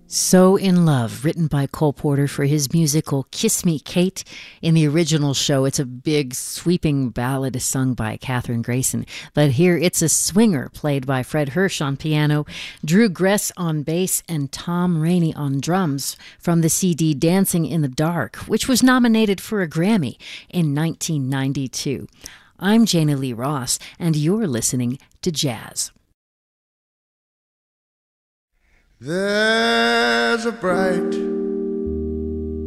So in Love, written by Cole Porter for his musical Kiss Me Kate. In the original show, it's a big, sweeping ballad sung by Katherine Grayson. But here it's a swinger played by Fred Hirsch on piano, Drew Gress on bass, and Tom Rainey on drums from the CD Dancing in the Dark, which was nominated for a Grammy in 1992. I'm Jana Lee Ross, and you're listening to Jazz. There's a bright